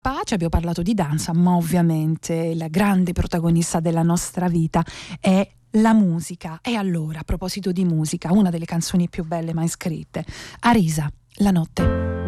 Ci abbiamo parlato di danza, ma ovviamente la grande protagonista della nostra vita è la musica. E allora, a proposito di musica, una delle canzoni più belle mai scritte, Arisa, La notte.